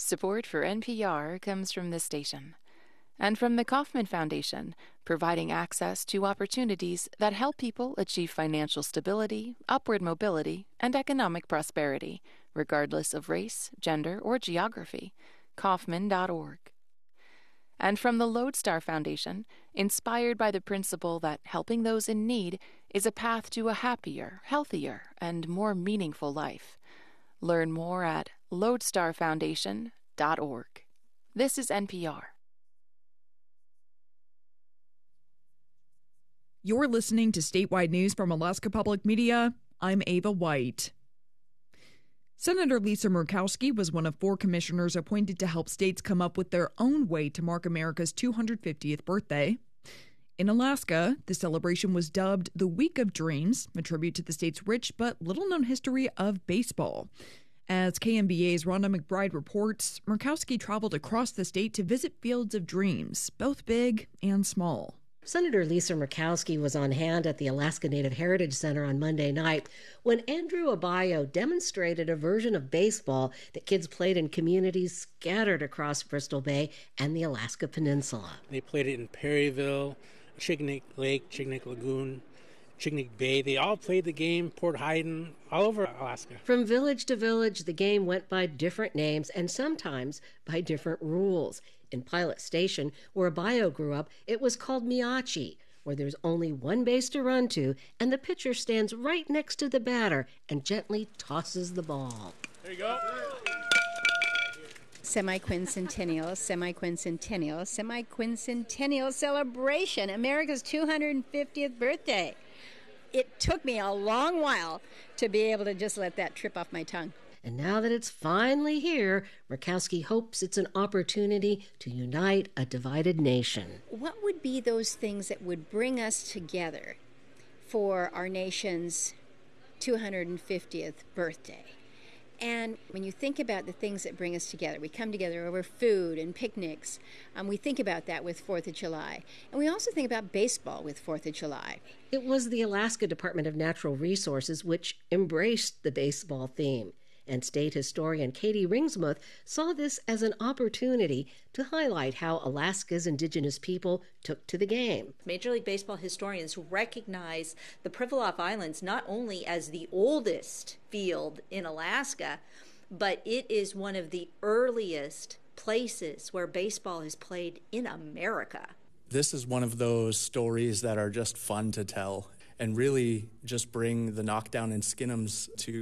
Support for NPR comes from this station and from the Kauffman Foundation, providing access to opportunities that help people achieve financial stability, upward mobility, and economic prosperity, regardless of race, gender, or geography. Kauffman.org. And from the Lodestar Foundation, inspired by the principle that helping those in need is a path to a happier, healthier, and more meaningful life. Learn more at lodestarfoundation.org. This is NPR. You're listening to statewide news from Alaska Public Media. I'm Ava White. Senator Lisa Murkowski was one of 4 commissioners appointed to help states come up with their own way to mark America's 250th birthday. In Alaska, the celebration was dubbed the Week of Dreams, a tribute to the state's rich but little-known history of baseball. As KMBA's Rhonda McBride reports, Murkowski traveled across the state to visit fields of dreams, both big and small. Senator Lisa Murkowski was on hand at the Alaska Native Heritage Center on Monday night when Andrew Abayo demonstrated a version of baseball that kids played in communities scattered across Bristol Bay and the Alaska Peninsula. They played it in Perryville, Chignik Lake, Chignik Lagoon, Chignik Bay. They all played the game, Port Hayden, all over Alaska. From village to village, the game went by different names and sometimes by different rules. In Pilot Station, where Abayo grew up, it was called Miachi, where there's only one base to run to, and the pitcher stands right next to the batter and gently tosses the ball. There you go. Semi-quincentennial celebration, America's 250th birthday. It took me a long while to be able to just let that trip off my tongue. And now that it's finally here, Murkowski hopes it's an opportunity to unite a divided nation. What would be those things that would bring us together for our nation's 250th birthday? And when you think about the things that bring us together, we come together over food and picnics. We think about that with 4th of July. And we also think about baseball with 4th of July. It was the Alaska Department of Natural Resources which embraced the baseball theme. And state historian Katie Ringsmuth saw this as an opportunity to highlight how Alaska's indigenous people took to the game. Major League Baseball historians recognize the Pribilof Islands not only as the oldest field in Alaska, but it is one of the earliest places where baseball is played in America. This is one of those stories that are just fun to tell and really just bring the knockdown and skin'ems to